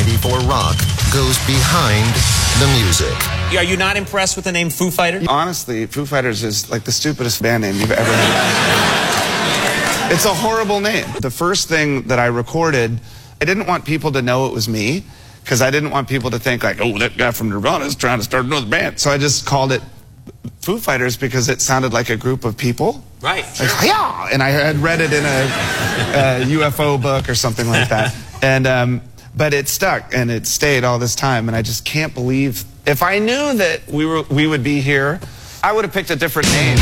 94 Rock goes behind the music. Are you not impressed with the name Foo Fighters? Honestly, Foo Fighters is like the stupidest band name you've ever heard. It's a horrible name. The first thing that I recorded, I didn't want people to know it was me, because I didn't want people to think like, oh, that guy from Nirvana is trying to start another band. So I just called it Foo Fighters because it sounded like a group of people. Right. Like, yeah! And I had read it in a UFO book or something like that. And but it stuck and it stayed all this time, and I just can't believe, if I knew that we would be here, I would have picked a different name.